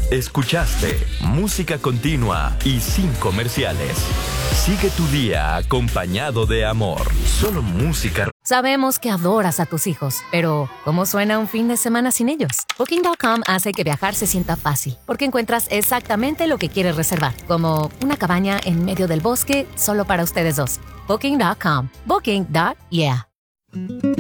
Escuchaste música continua y sin comerciales. Sigue tu día acompañado de amor. Solo música. Sabemos que adoras a tus hijos, pero ¿cómo suena un fin de semana sin ellos? Booking.com hace que viajar se sienta fácil, porque encuentras exactamente lo que quieres reservar, como una cabaña en medio del bosque solo para ustedes dos. Booking.com. Booking.yeah.